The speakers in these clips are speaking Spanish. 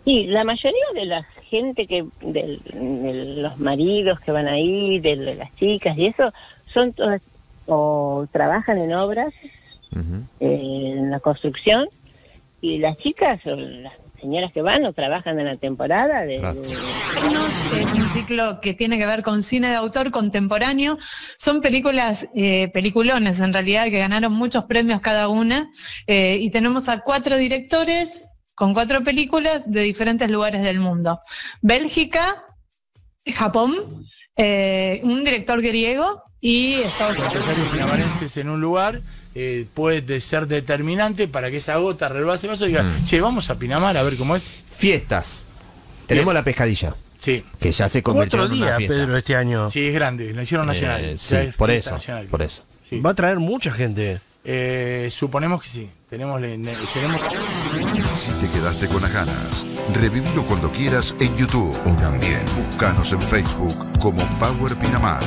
Y la mayoría de la gente de los maridos que van ahí, de las chicas y eso, son todas o trabajan en obras, en la construcción, y las chicas o las señoras que van o trabajan en la temporada Es un ciclo que tiene que ver con cine de autor contemporáneo. Son películas, peliculones en realidad, que ganaron muchos premios cada una, y tenemos a 4 directores con 4 películas de diferentes lugares del mundo. Bélgica, Japón, un director griego y Estados Unidos. Empresarios pinamarenses en un lugar puede ser determinante para que esa gota rebase vaso y diga, che, vamos a Pinamar a ver cómo es. Fiestas. Tenemos la pescadilla. Sí. Que ya se convirtió en una fiesta. Pedro, este año. Sí, es grande, la hicieron nacional. Sí, por eso. Por eso. Sí. Va a traer mucha gente. Suponemos que sí. Tenemos. Si te quedaste con las ganas, revivilo cuando quieras en YouTube. También búscanos en Facebook como Power Pinamar.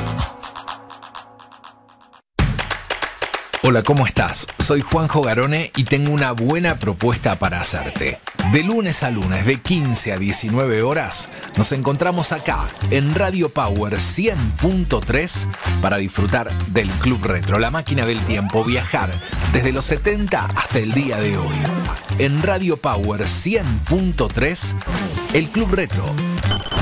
Hola, ¿cómo estás? Soy Juanjo Garone y tengo una buena propuesta para hacerte. De lunes a lunes, de 15 a 19 horas, nos encontramos acá, en Radio Power 100.3, para disfrutar del Club Retro, la máquina del tiempo, viajar desde los 70 hasta el día de hoy. En Radio Power 100.3, el Club Retro.